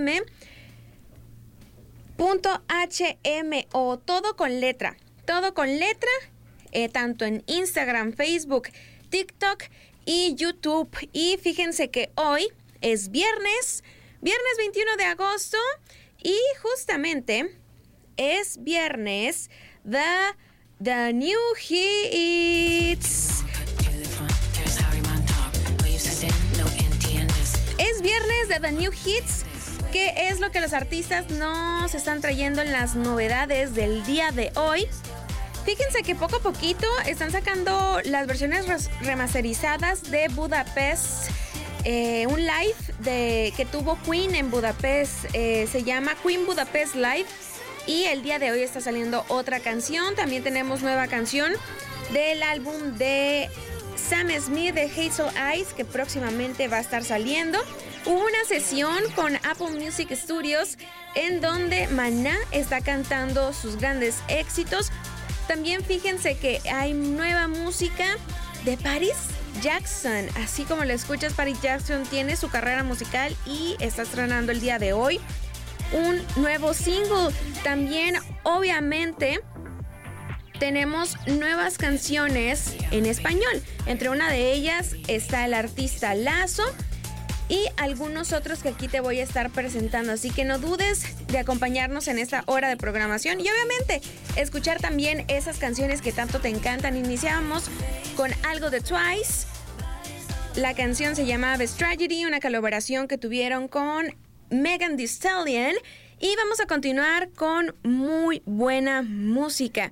FM.hmo, todo con letra, tanto en Instagram, Facebook, TikTok y YouTube. Y fíjense que hoy es viernes 21 de agosto, y justamente es viernes The New Hits. Es viernes de The New Hits. ¿Qué es lo que los artistas nos están trayendo en las novedades del día de hoy? Fíjense que poco a poquito están sacando las versiones remasterizadas de Budapest. Un live que tuvo Queen en Budapest, se llama Queen Budapest Live, y el día de hoy está saliendo otra canción. También tenemos nueva canción del álbum de Sam Smith de Hazel Eyes, que próximamente va a estar saliendo. Hubo una sesión con Apple Music Studios en donde Maná está cantando sus grandes éxitos. También fíjense que hay nueva música de Paris Jackson. Así como lo escuchas, Paris Jackson tiene su carrera musical y está estrenando el día de hoy un nuevo single. También, obviamente, tenemos nuevas canciones en español. Entre una de ellas está el artista Lazo y algunos otros que aquí te voy a estar presentando. Así que no dudes de acompañarnos en esta hora de programación y obviamente escuchar también esas canciones que tanto te encantan. Iniciamos con algo de Twice. La canción se llama Best Tragedy, una colaboración que tuvieron con Megan Thee Stallion. Y vamos a continuar con muy buena música.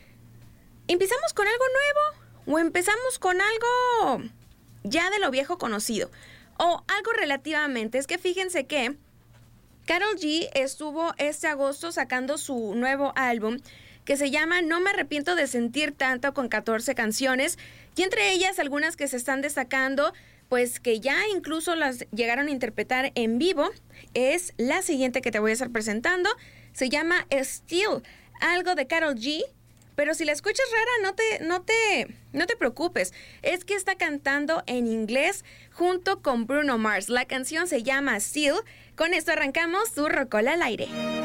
¿Empezamos con algo nuevo o empezamos con algo ya de lo viejo conocido? O algo relativamente. Es que fíjense que Karol G estuvo este agosto sacando su nuevo álbum que se llama No me arrepiento de sentir tanto, con 14 canciones, y entre ellas algunas que se están destacando, pues que ya incluso las llegaron a interpretar en vivo, es la siguiente que te voy a estar presentando. Se llama Still, algo de Karol G. Pero si la escuchas rara, no te preocupes. Es que está cantando en inglés junto con Bruno Mars. La canción se llama Still. Con esto arrancamos tu Rocola al aire.